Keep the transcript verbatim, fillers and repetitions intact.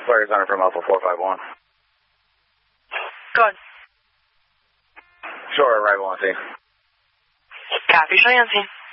flares on it from Alpha four five one. Go ahead. Sure, arrival on scene. Copy, show you on scene.